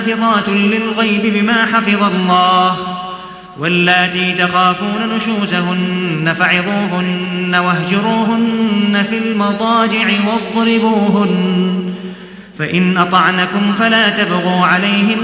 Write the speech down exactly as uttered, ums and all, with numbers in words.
حافظات للغيب بما حفظ الله واللاتي تخافون نشوزهن فعظوهن واهجروهن في المضاجع واضربوهن فإن أطعنكم فلا تبغوا عليهن